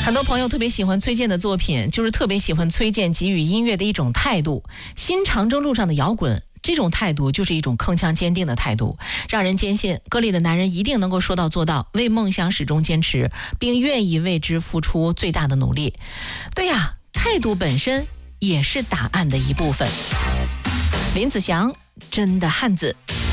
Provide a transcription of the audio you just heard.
很多朋友特别喜欢崔健的作品，就是特别喜欢崔健给予音乐的一种态度。新长征路上的摇滚，这种态度就是一种铿锵坚定的态度，让人坚信歌里的男人一定能够说到做到，为梦想始终坚持，并愿意为之付出最大的努力。对呀，态度本身也是答案的一部分。林子祥，真的汉子。